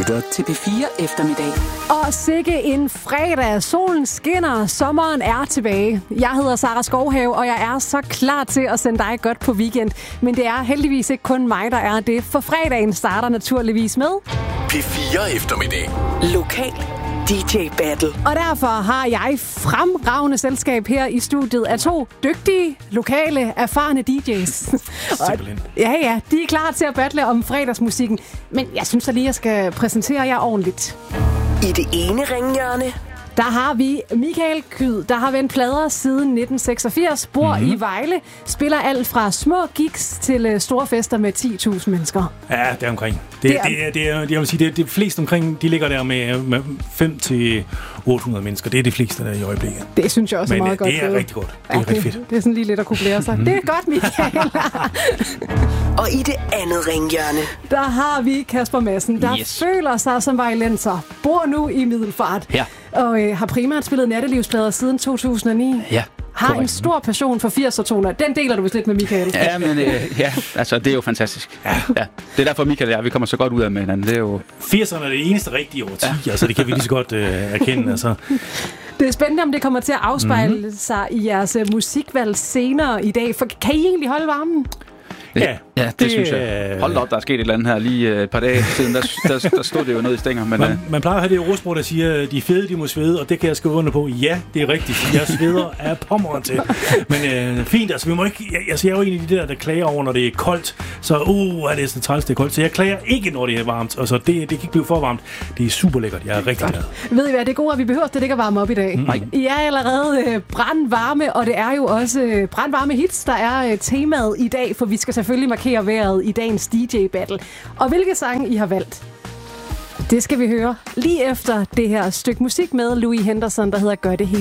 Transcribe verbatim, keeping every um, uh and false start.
lytter til P fire Eftermiddag. Og sikke en fredag. Solen skinner, sommeren er tilbage. Jeg hedder Sara Skovhave, og jeg er så klar til at sende dig godt på weekend. Men det er heldigvis ikke kun mig, der er det, for fredagen starter naturligvis med P fire Eftermiddag. Lokal D J Battle. Og derfor har jeg fremragende selskab her i studiet af to dygtige, lokale, erfarne D J's. Simpelthen. Ja, ja, de er klar til at battle om fredagsmusikken. Men jeg synes da lige, jeg skal præsentere jer ordentligt. I det ene ringhjørne, der har vi Michael Kyd, der har vendt plader siden nitten seksogfirs, bor mm-hmm. i Vejle, spiller alt fra små gigs til store fester med ti tusind mennesker. Ja, det er omkring. Det, det, er, det, er, det, er, jeg vil sige, det, er, det fleste omkring, de ligger der med, med fem til otte hundrede mennesker. Det er de fleste der i øjeblikket. Det synes jeg også Men, er meget godt. det er rigtig godt. Det er ja, rigtig det, fedt. Det er sådan lige lidt at kunne blære sig. Mm-hmm. Det er godt, Michael. Og i det andet ringhjørne, der har vi Kasper Madsen, der yes. føler sig som vejlenser, bor nu i Middelfart, ja. og øh, har primært spillet nattelivsplader siden to tusind og ni. Ja. Har correct. En stor passion for firser-toner. Den deler du vist lidt med Michael. Ja, men øh, ja, altså det er jo fantastisk. Ja. Ja. Det er derfor Michael og jeg, vi kommer så godt ud af med hinanden. Det er jo firserne er det eneste rigtige årti, ja. Altså det kan vi lige så godt øh, erkende. Altså. Det er spændende, om det kommer til at afspejle mm-hmm. sig i jeres musikvalg senere i dag. For kan I egentlig holde varmen? Ja, ja, det, det synes jeg. Hold op, der er sket et eller andet her lige et par dage siden. Der, der, der stod det jo noget i stænger. Men, man, man plejer at have det ordsprog, der siger, de fede, de må svede, og det kan jeg skrive under på. Ja, det er rigtigt. Jeg sveder af pommeren til. Men øh, fint, altså vi må ikke... Jeg, altså, jeg er jo en af de der, der klager over, når det er koldt. Så uh, er det sådan træls, det er koldt. Så jeg klager ikke, når det er varmt. Altså, det, det kan ikke blive for varmt. Det er super lækkert. Jeg er rigtig glad. Ved I hvad, det er godt, at vi behøver det ikke at varme op i dag. Mm. I er allerede øh, brandvarme, og det er jo også øh, brandvarme hits, der er øh, temaet i dag, for vi skal selvfølgelig markere vejret i dagens D J-battle. Og hvilke sange I har valgt, det skal vi høre lige efter det her stykke musik med Louis Henderson, der hedder Gør det hele.